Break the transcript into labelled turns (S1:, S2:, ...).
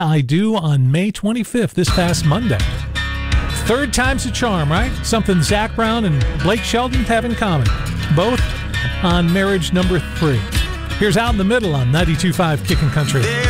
S1: I do on May 25th, this past Monday. Third time's a charm, right? Something Zach Brown and Blake Shelton have in common. Both on marriage number 3. Here's Out in the Middle on 92.5 Kickin' Country.